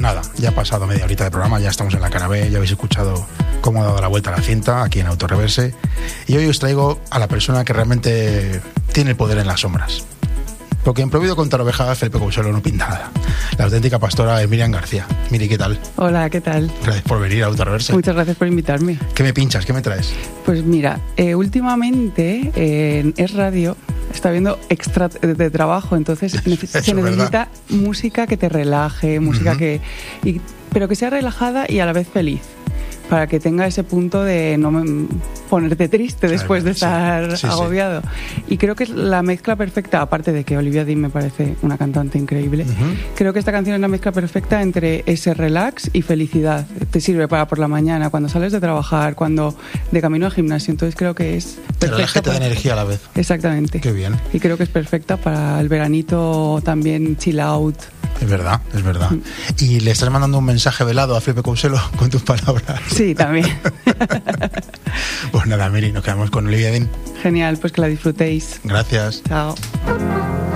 nada, ya ha pasado media horita de programa, ya estamos en la cara B, ya habéis escuchado cómo ha dado la vuelta a la cinta aquí en Autoreverse. Y hoy os traigo a la persona que realmente tiene el poder en las sombras. Porque en Prohibido contar ovejas, Felipe Couchelo no pinta nada. La auténtica pastora es Miriam García. Miri, ¿qué tal? Hola, ¿qué tal? Gracias por venir a Autoreverse. Muchas gracias por invitarme. ¿Qué me pinchas? ¿Qué me traes? Pues mira, últimamente en Es Radio está viendo extra de trabajo, entonces se necesita música que te relaje, música pero que sea relajada y a la vez feliz, para que tenga ese punto de no ponerte triste después de estar agobiado. Y creo que es la mezcla perfecta, aparte de que Olivia Dean me parece una cantante increíble, creo que esta canción es la mezcla perfecta entre ese relax y felicidad. Te sirve para por la mañana, cuando sales de trabajar, cuando de camino al gimnasio. Entonces creo que es perfecta. Te da energía a la vez. Exactamente. Qué bien. Y creo que es perfecta para el veranito también, chill out. Es verdad, es verdad. ¿Y le estás mandando un mensaje velado a Felipe Couchelo con tus palabras? Sí, también. Pues nada, Miri, nos quedamos con Olivia Dean. Genial, pues que la disfrutéis. Gracias. Chao.